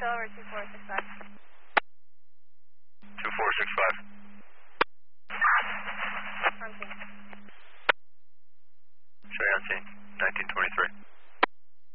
Delaware 2465. 2465. On scene. Show you on scene. 1923.